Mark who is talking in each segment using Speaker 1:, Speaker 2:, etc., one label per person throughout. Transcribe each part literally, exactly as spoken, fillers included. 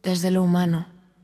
Speaker 1: desde lo humano.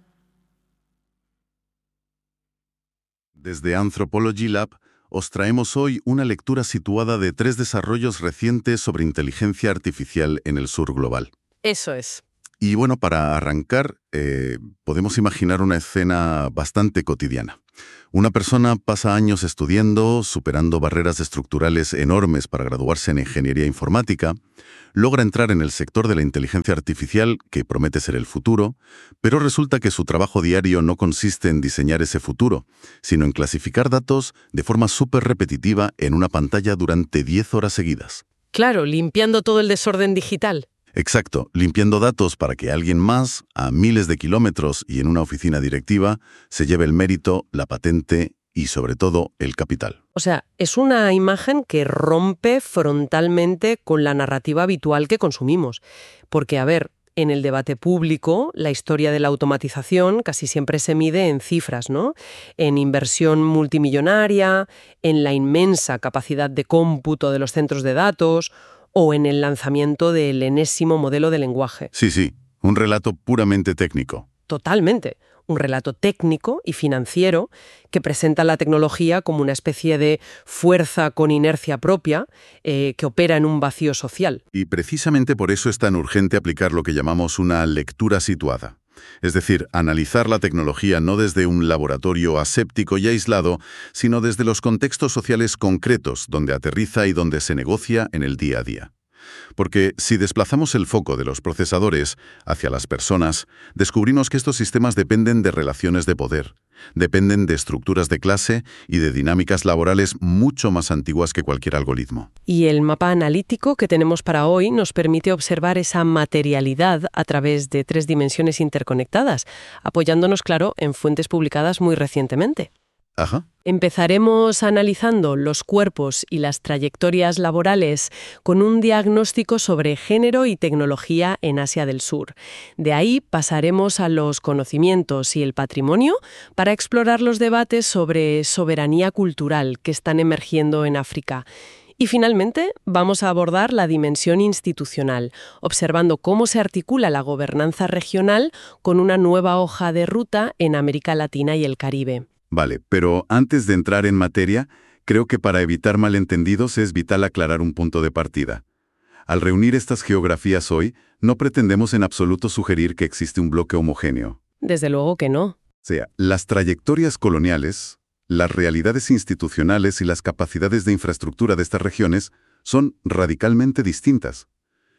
Speaker 2: Desde Anthropology Lab os traemos hoy una lectura situada de tres desarrollos recientes sobre inteligencia artificial en el sur global.
Speaker 3: Eso es.
Speaker 2: Y bueno, para arrancar, eh, podemos imaginar una escena bastante cotidiana. Una persona pasa años estudiando, superando barreras estructurales enormes para graduarse en ingeniería informática, logra entrar en el sector de la inteligencia artificial, que promete ser el futuro, pero resulta que su trabajo diario no consiste en diseñar ese futuro, sino en clasificar datos de forma súper repetitiva en una pantalla durante diez horas seguidas.
Speaker 3: Claro, limpiando todo el desorden digital.
Speaker 2: Exacto, limpiando datos para que alguien más, a miles de kilómetros y en una oficina directiva, se lleve el mérito, la patente y, sobre todo, el capital.
Speaker 3: O sea, es una imagen que rompe frontalmente con la narrativa habitual que consumimos. Porque, a ver, en el debate público, la historia de la automatización casi siempre se mide en cifras, ¿no? En inversión multimillonaria, en la inmensa capacidad de cómputo de los centros de datos o en el lanzamiento del enésimo modelo de lenguaje.
Speaker 2: Sí, sí, un relato puramente técnico.
Speaker 3: Totalmente. Un relato técnico y financiero que presenta la tecnología como una especie de fuerza con inercia propia eh, que opera en un vacío social.
Speaker 2: Y precisamente por eso es tan urgente aplicar lo que llamamos una lectura situada. Es decir, analizar la tecnología no desde un laboratorio aséptico y aislado, sino desde los contextos sociales concretos donde aterriza y donde se negocia en el día a día. Porque si desplazamos el foco de los procesadores hacia las personas, descubrimos que estos sistemas dependen de relaciones de poder, dependen de estructuras de clase y de dinámicas laborales mucho más antiguas que cualquier algoritmo.
Speaker 3: Y el mapa analítico que tenemos para hoy nos permite observar esa materialidad a través de tres dimensiones interconectadas, apoyándonos, claro, en fuentes publicadas muy recientemente.
Speaker 2: Ajá.
Speaker 3: Empezaremos analizando los cuerpos y las trayectorias laborales con un diagnóstico sobre género y tecnología en Asia del Sur. De ahí pasaremos a los conocimientos y el patrimonio para explorar los debates sobre soberanía cultural que están emergiendo en África. Y finalmente vamos a abordar la dimensión institucional, observando cómo se articula la gobernanza regional con una nueva hoja de ruta en América Latina y el Caribe.
Speaker 2: Vale, pero antes de entrar en materia, creo que para evitar malentendidos es vital aclarar un punto de partida. Al reunir estas geografías hoy, no pretendemos en absoluto sugerir que existe un bloque homogéneo.
Speaker 3: Desde luego que no.
Speaker 2: O sea, las trayectorias coloniales, las realidades institucionales y las capacidades de infraestructura de estas regiones son radicalmente distintas.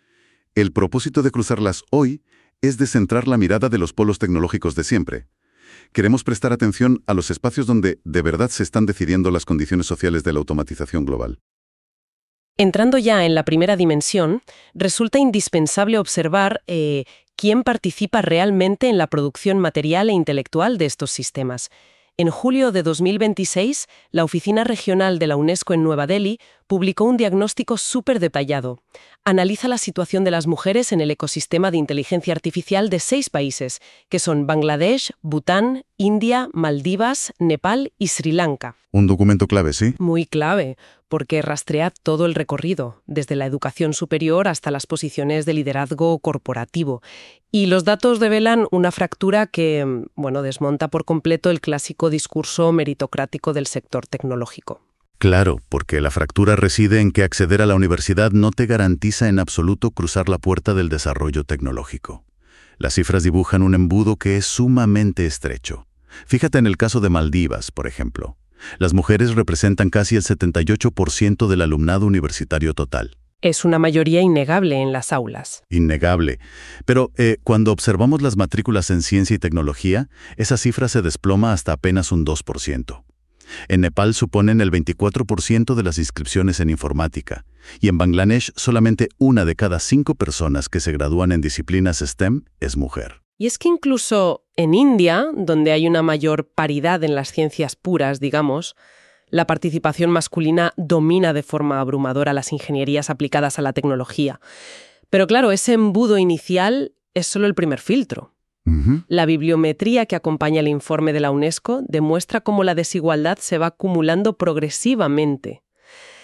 Speaker 2: El propósito de cruzarlas hoy es descentrar la mirada de los polos tecnológicos de siempre. Queremos prestar atención a los espacios donde de verdad se están decidiendo las condiciones sociales de la automatización global.
Speaker 3: Entrando ya en la primera dimensión, resulta indispensable observar eh, quién participa realmente en la producción material e intelectual de estos sistemas. En julio de dos mil veintiséis, la Oficina Regional de la UNESCO en Nueva Delhi publicó un diagnóstico súper detallado. Analiza la situación de las mujeres en el ecosistema de inteligencia artificial de seis países, que son Bangladesh, Bután, India, Maldivas, Nepal y Sri Lanka.
Speaker 2: Un documento clave, ¿sí?
Speaker 3: Muy clave, porque rastrea todo el recorrido, desde la educación superior hasta las posiciones de liderazgo corporativo. Y los datos revelan una fractura que, bueno, desmonta por completo el clásico discurso meritocrático del sector tecnológico.
Speaker 2: Claro, porque la fractura reside en que acceder a la universidad no te garantiza en absoluto cruzar la puerta del desarrollo tecnológico. Las cifras dibujan un embudo que es sumamente estrecho. Fíjate en el caso de Maldivas, por ejemplo. Las mujeres representan casi el setenta y ocho por ciento del alumnado universitario total.
Speaker 3: Es una mayoría innegable en las aulas.
Speaker 2: Innegable. Pero eh, cuando observamos las matrículas en ciencia y tecnología, esa cifra se desploma hasta apenas un dos por ciento. En Nepal suponen el veinticuatro por ciento de las inscripciones en informática, y en Bangladesh solamente una de cada cinco personas que se gradúan en disciplinas STEM es mujer.
Speaker 3: Y es que incluso en India, donde hay una mayor paridad en las ciencias puras, digamos, la participación masculina domina de forma abrumadora las ingenierías aplicadas a la tecnología. Pero claro, ese embudo inicial es solo el primer filtro.
Speaker 2: Uh-huh.
Speaker 3: La bibliometría que acompaña el informe de la UNESCO demuestra cómo la desigualdad se va acumulando progresivamente.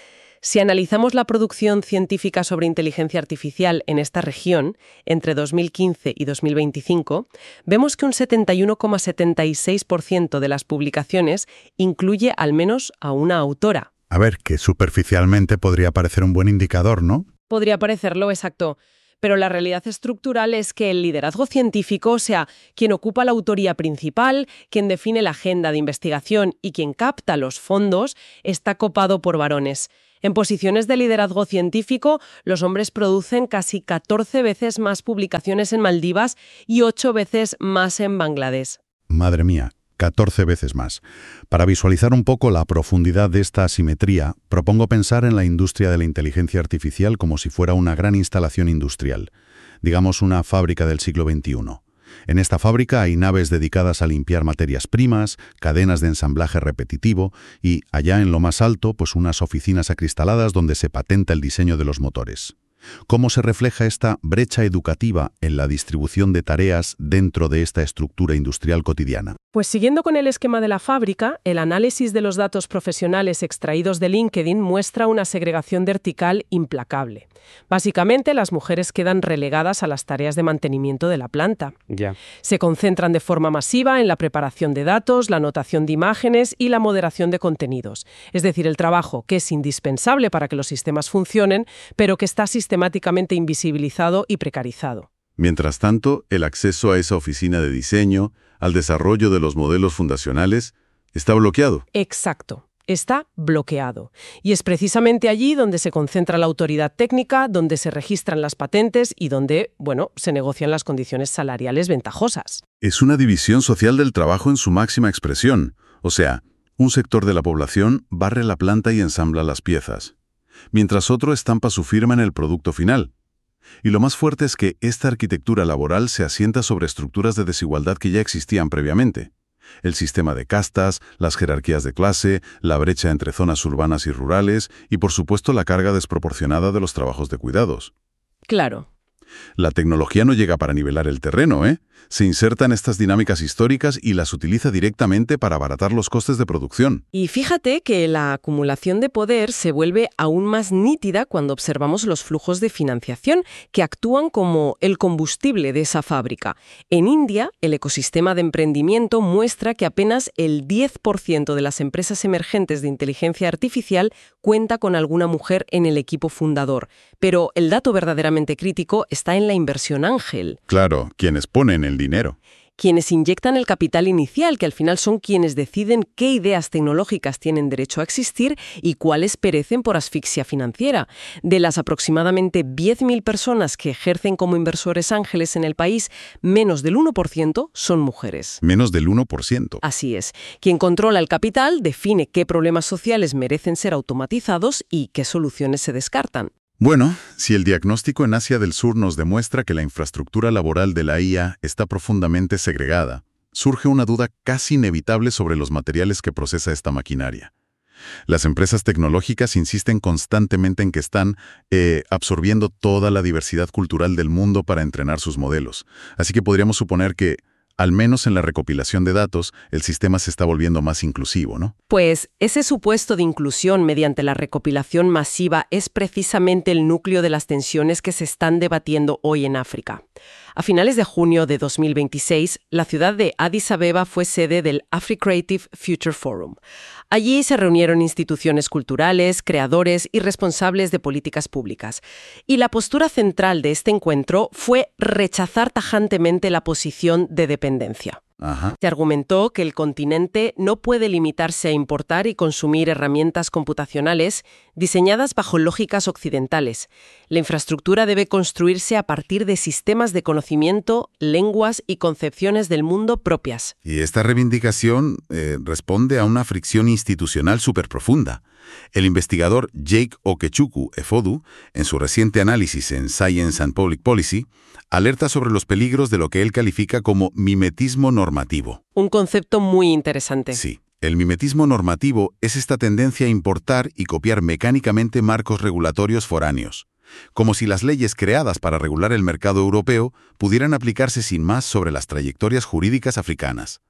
Speaker 3: Si analizamos la producción científica sobre inteligencia artificial en esta región, entre dos mil quince y dos mil veinticinco, vemos que un setenta y uno coma setenta y seis por ciento de las publicaciones incluye al menos a una autora.
Speaker 1: A ver, que superficialmente podría parecer un buen indicador, ¿no?
Speaker 3: Podría parecerlo, exacto. Pero la realidad estructural es que el liderazgo científico, o sea, quien ocupa la autoría principal, quien define la agenda de investigación y quien capta los fondos, está copado por varones. En posiciones de liderazgo científico, los hombres producen casi catorce veces más publicaciones en Maldivas y ocho veces más en Bangladesh.
Speaker 1: Madre mía, catorce veces más. Para visualizar un poco la profundidad de esta asimetría, propongo pensar en la industria de la inteligencia artificial como si fuera una gran instalación industrial, digamos una fábrica del siglo veintiuno. En esta fábrica hay naves dedicadas a limpiar materias primas, cadenas de ensamblaje repetitivo y, allá en lo más alto, pues unas oficinas acristaladas donde se patenta el diseño de los motores. ¿Cómo se refleja esta brecha educativa en la distribución de tareas dentro de esta estructura industrial cotidiana?
Speaker 3: Pues siguiendo con el esquema de la fábrica, el análisis de los datos profesionales extraídos de LinkedIn muestra una segregación vertical implacable. Básicamente, las mujeres quedan relegadas a las tareas de mantenimiento de la planta.
Speaker 4: Ya.
Speaker 3: Se concentran de forma masiva en la preparación de datos, la anotación de imágenes y la moderación de contenidos. Es decir, el trabajo que es indispensable para que los sistemas funcionen, pero que está sistemáticamente invisibilizado y precarizado.
Speaker 2: Mientras tanto, el acceso a esa oficina de diseño, al desarrollo de los modelos fundacionales, está bloqueado.
Speaker 3: Exacto. Está bloqueado. Y es precisamente allí donde se concentra la autoridad técnica, donde se registran las patentes y donde, bueno, se negocian las condiciones salariales ventajosas.
Speaker 2: Es una división social del trabajo en su máxima expresión. O sea, un sector de la población barre la planta y ensambla las piezas, mientras otro estampa su firma en el producto final. Y lo más fuerte es que esta arquitectura laboral se asienta sobre estructuras de desigualdad que ya existían previamente. El sistema de castas, las jerarquías de clase, la brecha entre zonas urbanas y rurales y, por supuesto, la carga desproporcionada de los trabajos de cuidados.
Speaker 3: Claro.
Speaker 2: La tecnología no llega para nivelar el terreno, ¿eh? Se inserta en estas dinámicas históricas y las utiliza directamente para abaratar los costes de producción.
Speaker 3: Y fíjate que la acumulación de poder se vuelve aún más nítida cuando observamos los flujos de financiación que actúan como el combustible de esa fábrica. En India, el ecosistema de emprendimiento muestra que apenas el diez por ciento de las empresas emergentes de inteligencia artificial cuenta con alguna mujer en el equipo fundador. Pero el dato verdaderamente crítico está en la inversión ángel.
Speaker 2: Claro, quienes ponen el dinero.
Speaker 3: Quienes inyectan el capital inicial, que al final son quienes deciden qué ideas tecnológicas tienen derecho a existir y cuáles perecen por asfixia financiera. De las aproximadamente diez mil personas que ejercen como inversores ángeles en el país, menos del uno por ciento son mujeres.
Speaker 2: Menos del uno por ciento.
Speaker 3: Así es. Quien controla el capital define qué problemas sociales merecen ser automatizados y qué soluciones se descartan.
Speaker 2: Bueno, si el diagnóstico en Asia del Sur nos demuestra que la infraestructura laboral de la I A está profundamente segregada, surge una duda casi inevitable sobre los materiales que procesa esta maquinaria. Las empresas tecnológicas insisten constantemente en que están eh, absorbiendo toda la diversidad cultural del mundo para entrenar sus modelos. Así que podríamos suponer que, al menos en la recopilación de datos, el sistema se está volviendo más inclusivo, ¿no?
Speaker 3: Pues ese supuesto de inclusión mediante la recopilación masiva es precisamente el núcleo de las tensiones que se están debatiendo hoy en África. A finales de junio de dos mil veintiséis, la ciudad de Addis Abeba fue sede del AfriCreative Future Forum. Allí se reunieron instituciones culturales, creadores y responsables de políticas públicas. Y la postura central de este encuentro fue rechazar tajantemente la posición de dependencia.
Speaker 2: Ajá.
Speaker 3: Se argumentó que el continente no puede limitarse a importar y consumir herramientas computacionales diseñadas bajo lógicas occidentales. La infraestructura debe construirse a partir de sistemas de conocimiento, lenguas y concepciones del mundo propias.
Speaker 2: Y esta reivindicación eh, responde a una fricción institucional súper profunda. El investigador Jake Okechukwu Efodu, en su reciente análisis en Science and Public Policy, alerta sobre los peligros de lo que él califica como mimetismo normativo.
Speaker 3: Un concepto muy interesante.
Speaker 2: Sí, el mimetismo normativo es esta tendencia a importar y copiar mecánicamente marcos regulatorios foráneos, como si las leyes creadas para regular el mercado europeo pudieran aplicarse sin más sobre las trayectorias jurídicas africanas.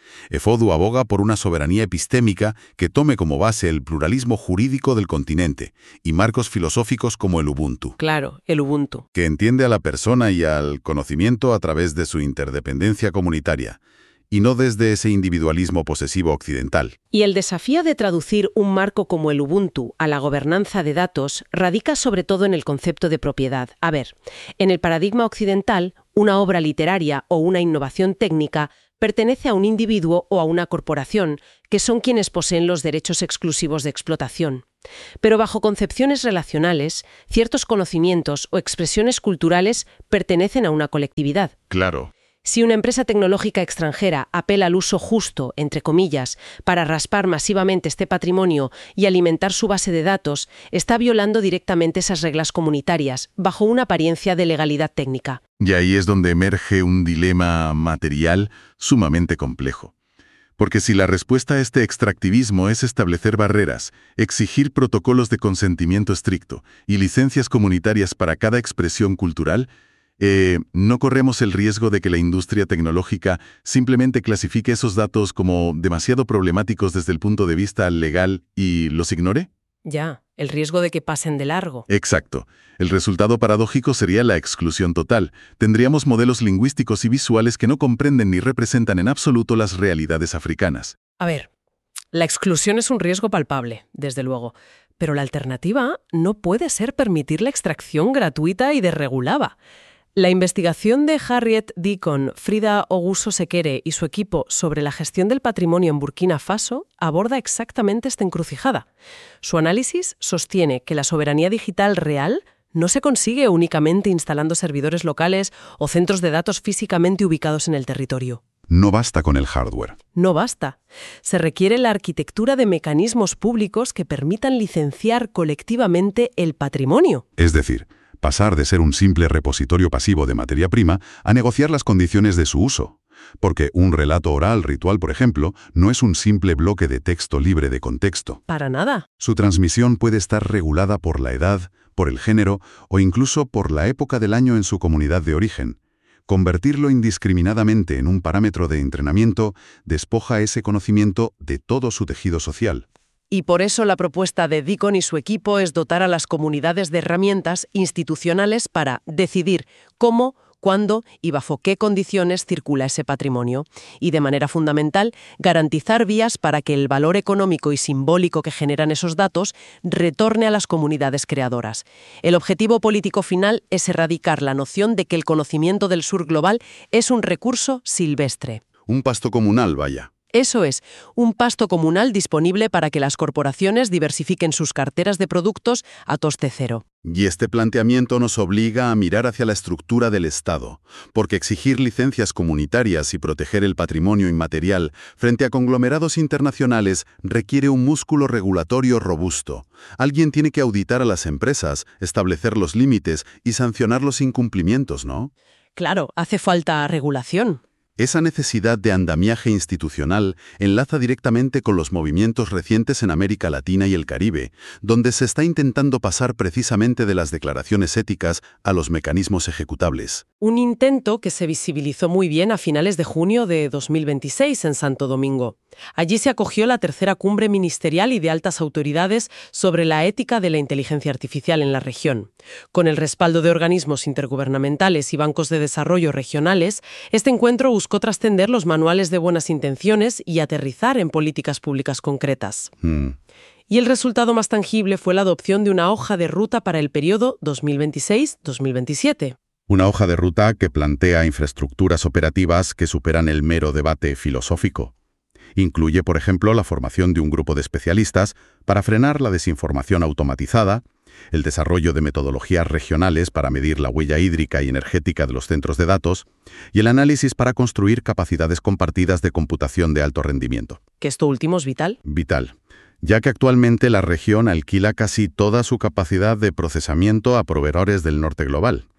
Speaker 2: Efodu aboga por una soberanía epistémica que tome como base el pluralismo jurídico del continente y marcos filosóficos como el Ubuntu.
Speaker 3: Claro, el Ubuntu.
Speaker 2: Que entiende a la persona y al conocimiento a través de su interdependencia comunitaria, y no desde ese individualismo posesivo occidental.
Speaker 3: Y el desafío de traducir un marco como el Ubuntu a la gobernanza de datos radica sobre todo en el concepto de propiedad. A ver, en el paradigma occidental, una obra literaria o una innovación técnica pertenece a un individuo o a una corporación, que son quienes poseen los derechos exclusivos de explotación. Pero bajo concepciones relacionales, ciertos conocimientos o expresiones culturales pertenecen a una colectividad.
Speaker 2: Claro.
Speaker 3: Si una empresa tecnológica extranjera apela al uso justo, entre comillas, para raspar masivamente este patrimonio y alimentar su base de datos, está violando directamente esas reglas comunitarias, bajo una apariencia de legalidad técnica.
Speaker 2: Y ahí es donde emerge un dilema material sumamente complejo. Porque si la respuesta a este extractivismo es establecer barreras, exigir protocolos de consentimiento estricto y licencias comunitarias para cada expresión cultural, Eh, ¿no corremos el riesgo de que la industria tecnológica simplemente clasifique esos datos como demasiado problemáticos desde el punto de vista legal y los ignore?
Speaker 3: Ya, el riesgo de que pasen de largo.
Speaker 2: Exacto. El resultado paradójico sería la exclusión total. Tendríamos modelos lingüísticos y visuales que no comprenden ni representan en absoluto las realidades africanas.
Speaker 3: A ver, la exclusión es un riesgo palpable, desde luego. Pero la alternativa no puede ser permitir la extracción gratuita y desregulada. La investigación de Harriet Deacon, Frida Oguso Sekere y su equipo sobre la gestión del patrimonio en Burkina Faso aborda exactamente esta encrucijada. Su análisis sostiene que la soberanía digital real no se consigue únicamente instalando servidores locales o centros de datos físicamente ubicados en el territorio.
Speaker 1: No basta con el hardware.
Speaker 3: No basta. Se requiere la arquitectura de mecanismos públicos que permitan licenciar colectivamente el patrimonio.
Speaker 1: Es decir, pasar de ser un simple repositorio pasivo de materia prima a negociar las condiciones de su uso. Porque un relato oral ritual, por ejemplo, no es un simple bloque de texto libre de contexto.
Speaker 3: Para nada.
Speaker 1: Su transmisión puede estar regulada por la edad, por el género o incluso por la época del año en su comunidad de origen. Convertirlo indiscriminadamente en un parámetro de entrenamiento despoja ese conocimiento de todo su tejido social.
Speaker 3: Y por eso la propuesta de Deacon y su equipo es dotar a las comunidades de herramientas institucionales para decidir cómo, cuándo y bajo qué condiciones circula ese patrimonio. Y de manera fundamental, garantizar vías para que el valor económico y simbólico que generan esos datos retorne a las comunidades creadoras. El objetivo político final es erradicar la noción de que el conocimiento del sur global es un recurso silvestre.
Speaker 2: Un pasto comunal, vaya.
Speaker 3: Eso es, un pasto comunal disponible para que las corporaciones diversifiquen sus carteras de productos a coste cero.
Speaker 2: Y este planteamiento nos obliga a mirar hacia la estructura del Estado, porque exigir licencias comunitarias y proteger el patrimonio inmaterial frente a conglomerados internacionales requiere un músculo regulatorio robusto. Alguien tiene que auditar a las empresas, establecer los límites y sancionar los incumplimientos, ¿no?
Speaker 3: Claro, hace falta regulación.
Speaker 2: Esa necesidad de andamiaje institucional enlaza directamente con los movimientos recientes en América Latina y el Caribe, donde se está intentando pasar precisamente de las declaraciones éticas a los mecanismos ejecutables.
Speaker 3: Un intento que se visibilizó muy bien a finales de junio de dos mil veintiséis en Santo Domingo. Allí se acogió la tercera cumbre ministerial y de altas autoridades sobre la ética de la inteligencia artificial en la región. Con el respaldo de organismos intergubernamentales y bancos de desarrollo regionales, este encuentro buscó trascender los manuales de buenas intenciones y aterrizar en políticas públicas concretas.
Speaker 2: Hmm.
Speaker 3: Y el resultado más tangible fue la adopción de una hoja de ruta para el periodo dos mil veintiséis a dos mil veintisiete.
Speaker 1: Una hoja de ruta que plantea infraestructuras operativas que superan el mero debate filosófico. Incluye, por ejemplo, la formación de un grupo de especialistas para frenar la desinformación automatizada, el desarrollo de metodologías regionales para medir la huella hídrica y energética de los centros de datos, y el análisis para construir capacidades compartidas de computación de alto rendimiento.
Speaker 3: ¿Que esto último es vital?
Speaker 1: Vital, ya que actualmente la región alquila casi toda su capacidad de procesamiento a proveedores del norte global.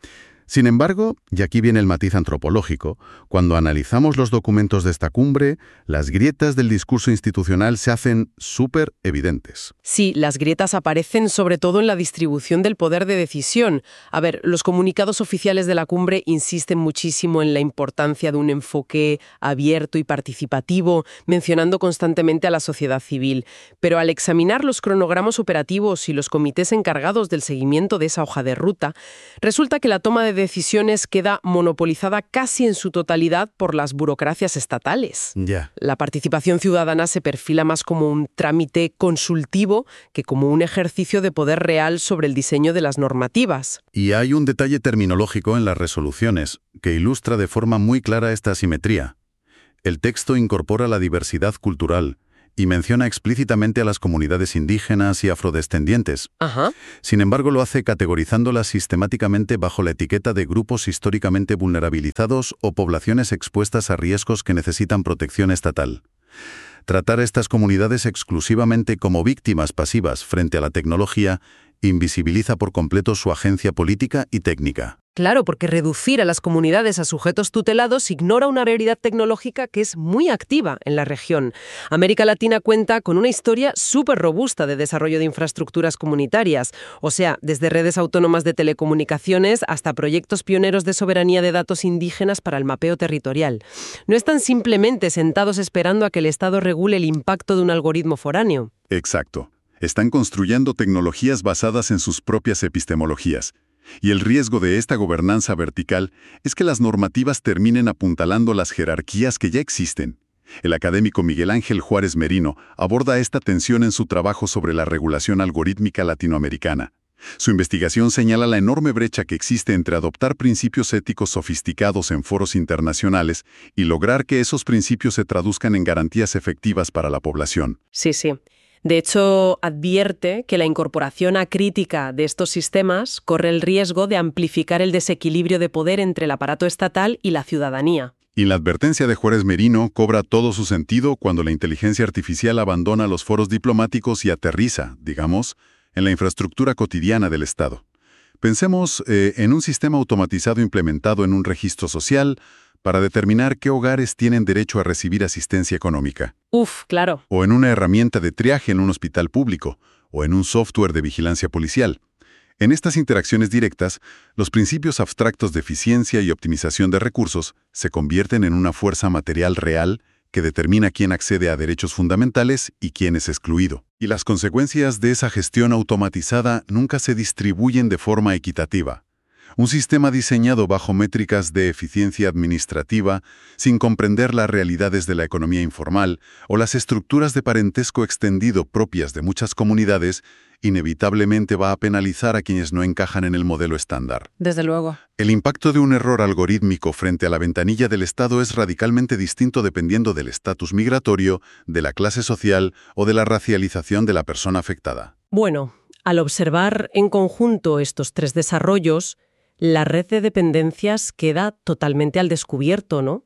Speaker 2: Sin embargo, y aquí viene el matiz antropológico, cuando analizamos los documentos de esta cumbre, las grietas del discurso institucional se hacen súper evidentes.
Speaker 3: Sí, las grietas aparecen sobre todo en la distribución del poder de decisión. A ver, los comunicados oficiales de la cumbre insisten muchísimo en la importancia de un enfoque abierto y participativo, mencionando constantemente a la sociedad civil. Pero al examinar los cronogramas operativos y los comités encargados del seguimiento de esa hoja de ruta, resulta que la toma de decisiones queda monopolizada casi en su totalidad por las burocracias estatales.
Speaker 2: Ya.
Speaker 3: La participación ciudadana se perfila más como un trámite consultivo que como un ejercicio de poder real sobre el diseño de las normativas.
Speaker 2: Y hay un detalle terminológico en las resoluciones que ilustra de forma muy clara esta asimetría. El texto incorpora la diversidad cultural y menciona explícitamente a las comunidades indígenas y afrodescendientes.
Speaker 3: Ajá.
Speaker 2: Sin embargo, lo hace categorizándolas sistemáticamente bajo la etiqueta de grupos históricamente vulnerabilizados o poblaciones expuestas a riesgos que necesitan protección estatal. Tratar a estas comunidades exclusivamente como víctimas pasivas frente a la tecnología invisibiliza por completo su agencia política y técnica.
Speaker 3: Claro, porque reducir a las comunidades a sujetos tutelados ignora una realidad tecnológica que es muy activa en la región. América Latina cuenta con una historia súper robusta de desarrollo de infraestructuras comunitarias, o sea, desde redes autónomas de telecomunicaciones hasta proyectos pioneros de soberanía de datos indígenas para el mapeo territorial. No están simplemente sentados esperando a que el Estado regule el impacto de un algoritmo foráneo.
Speaker 2: Exacto. Están construyendo tecnologías basadas en sus propias epistemologías. Y el riesgo de esta gobernanza vertical es que las normativas terminen apuntalando las jerarquías que ya existen. El académico Miguel Ángel Juárez Merino aborda esta tensión en su trabajo sobre la regulación algorítmica latinoamericana. Su investigación señala la enorme brecha que existe entre adoptar principios éticos sofisticados en foros internacionales y lograr que esos principios se traduzcan en garantías efectivas para la población.
Speaker 3: Sí, sí. De hecho, advierte que la incorporación acrítica de estos sistemas corre el riesgo de amplificar el desequilibrio de poder entre el aparato estatal y la ciudadanía.
Speaker 2: Y la advertencia de Juárez Merino cobra todo su sentido cuando la inteligencia artificial abandona los foros diplomáticos y aterriza, digamos, en la infraestructura cotidiana del Estado. Pensemos eh, en un sistema automatizado implementado en un registro social para determinar qué hogares tienen derecho a recibir asistencia económica.
Speaker 3: Uf, claro.
Speaker 2: O en una herramienta de triaje en un hospital público, o en un software de vigilancia policial. En estas interacciones directas, los principios abstractos de eficiencia y optimización de recursos se convierten en una fuerza material real que determina quién accede a derechos fundamentales y quién es excluido. Y las consecuencias de esa gestión automatizada nunca se distribuyen de forma equitativa. Un sistema diseñado bajo métricas de eficiencia administrativa, sin comprender las realidades de la economía informal o las estructuras de parentesco extendido propias de muchas comunidades, inevitablemente va a penalizar a quienes no encajan en el modelo estándar.
Speaker 3: Desde luego.
Speaker 2: El impacto de un error algorítmico frente a la ventanilla del Estado es radicalmente distinto dependiendo del estatus migratorio, de la clase social o de la racialización de la persona afectada.
Speaker 3: Bueno, al observar en conjunto estos tres desarrollos, la red de dependencias queda totalmente al descubierto, ¿no?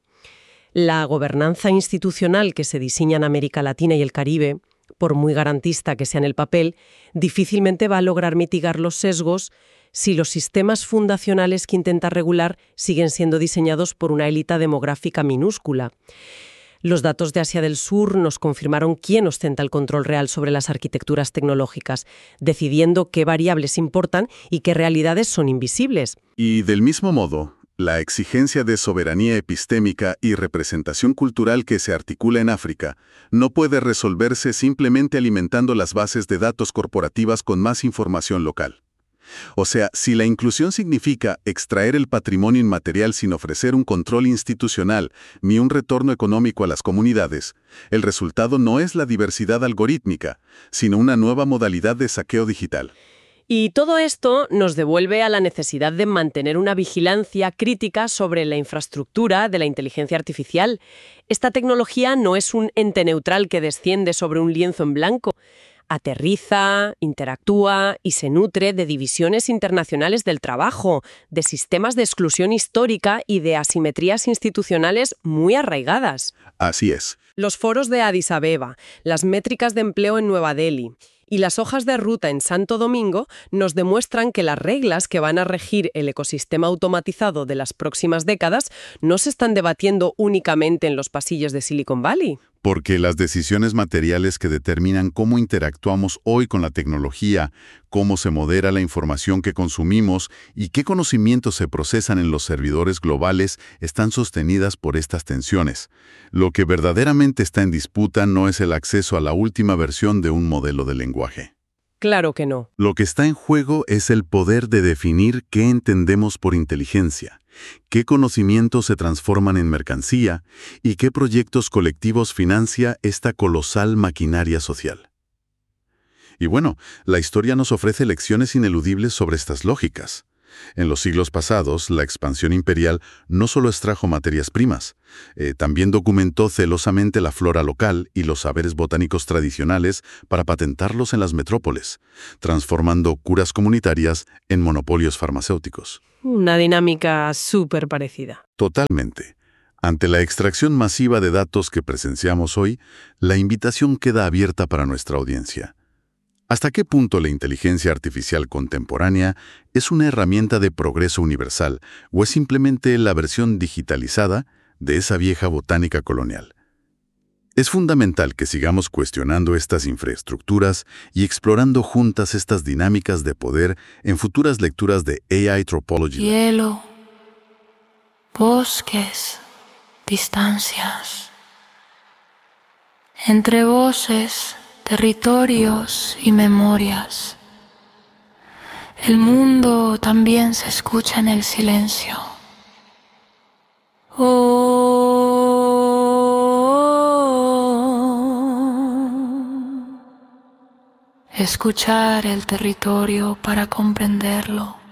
Speaker 3: La gobernanza institucional que se diseña en América Latina y el Caribe, por muy garantista que sea en el papel, difícilmente va a lograr mitigar los sesgos si los sistemas fundacionales que intenta regular siguen siendo diseñados por una élite demográfica minúscula. Los datos de Asia del Sur nos confirmaron quién ostenta el control real sobre las arquitecturas tecnológicas, decidiendo qué variables importan y qué realidades son invisibles.
Speaker 2: Y del mismo modo, la exigencia de soberanía epistémica y representación cultural que se articula en África no puede resolverse simplemente alimentando las bases de datos corporativas con más información local. O sea, si la inclusión significa extraer el patrimonio inmaterial sin ofrecer un control institucional ni un retorno económico a las comunidades, el resultado no es la diversidad algorítmica, sino una nueva modalidad de saqueo digital.
Speaker 3: Y todo esto nos devuelve a la necesidad de mantener una vigilancia crítica sobre la infraestructura de la inteligencia artificial. Esta tecnología no es un ente neutral que desciende sobre un lienzo en blanco. Aterriza, interactúa y se nutre de divisiones internacionales del trabajo, de sistemas de exclusión histórica y de asimetrías institucionales muy arraigadas.
Speaker 2: Así es.
Speaker 3: Los foros de Addis Abeba, las métricas de empleo en Nueva Delhi Y las hojas de ruta en Santo Domingo nos demuestran que las reglas que van a regir el ecosistema automatizado de las próximas décadas no se están debatiendo únicamente en los pasillos de Silicon Valley.
Speaker 2: Porque las decisiones materiales que determinan cómo interactuamos hoy con la tecnología, cómo se modera la información que consumimos y qué conocimientos se procesan en los servidores globales están sostenidas por estas tensiones. Lo que verdaderamente está en disputa no es el acceso a la última versión de un modelo de lenguaje.
Speaker 3: Claro que no.
Speaker 2: Lo que está en juego es el poder de definir qué entendemos por inteligencia, qué conocimientos se transforman en mercancía y qué proyectos colectivos financia esta colosal maquinaria social. Y bueno, la historia nos ofrece lecciones ineludibles sobre estas lógicas. En los siglos pasados, la expansión imperial no solo extrajo materias primas, eh, también documentó celosamente la flora local y los saberes botánicos tradicionales para patentarlos en las metrópoles, transformando curas comunitarias en monopolios farmacéuticos.
Speaker 3: Una dinámica súper parecida.
Speaker 2: Totalmente. Ante la extracción masiva de datos que presenciamos hoy, la invitación queda abierta para nuestra audiencia. ¿Hasta qué punto la inteligencia artificial contemporánea es una herramienta de progreso universal o es simplemente la versión digitalizada de esa vieja botánica colonial? Es fundamental que sigamos cuestionando estas infraestructuras y explorando juntas estas dinámicas de poder en futuras lecturas de A I Tropology.
Speaker 4: Hielo, bosques, distancias, entre voces, territorios y memorias. El mundo también se escucha en el silencio. Oh, escuchar el territorio para comprenderlo.